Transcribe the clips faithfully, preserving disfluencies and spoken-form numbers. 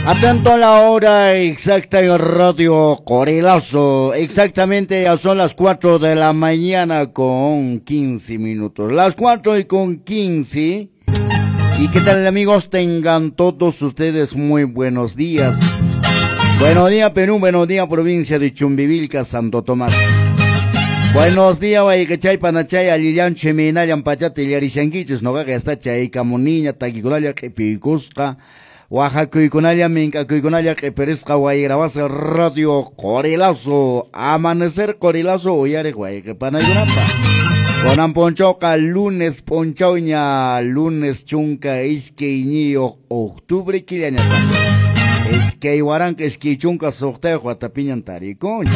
Atento a la hora exacta en Radio Corilazo. Exactamente ya son las cuatro de la mañana con quince minutos. Las cuatro y con quince. ¿Y qué tal, amigos? Tengan todos ustedes muy buenos días. Buenos días, Perú. Buenos días, provincia de Chumbivilca, Santo Tomás. Buenos días, Guayacachay, Panachay, Alilian, Cheminayan, Pachate, Yarishanquichus, Nogaga, está Chay, Camuniña, Taquicolaya, Picusca. Oaxaca y Conalla, Minca y Conalla, que perezca Guayrabasa, Radio Corilazo, Amanecer Corilazo, Oyare Guay, que Panayurapa. Conan Ponchoca, lunes Ponchoña, lunes Chunca, Isqueñío, octubre Quiliañata. Esque Iguaran, que Esque Chunca, Sortejo, Atapiñan Tariconcha.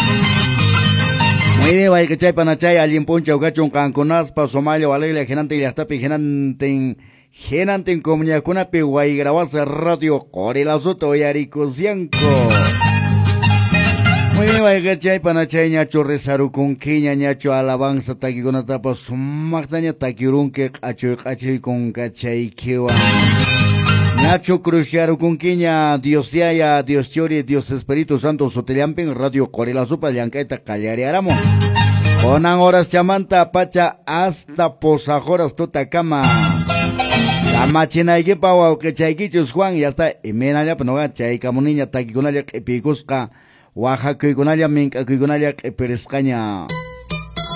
Muy bien, Guay, que Chay Panachay, Alien Poncha, Gachon, Canconaspa, Somalia, Valeria, Genante y Astapi, Genante. Genante en comunidad con Apegua y grabase Radio Corilazo Toyarico Cianco. Muy bien, Guayacachay, Panachay, Ñacho, Rezaru, con Queña, Ñacho, Alabanza, Taki con Atapa, Sumagdaña, Takirunque, Acho, Achi, con Cachay, Kewa. Ñacho, Cruciaru, con Queña, Dios Yaya, Dios Chori, Dios Espíritu Santo, Soteliampen, Radio Corilazo, Paliancaita, Callari, Aramo. Conan horas Chamanta, Pacha, hasta Posajoras, Totacama. La machina y que pawa que chaiquichos Juan y hasta emenaya panoga chay camuniña taquiconaya que picusca Oaxaca y conaya minca y conaya que perescaña.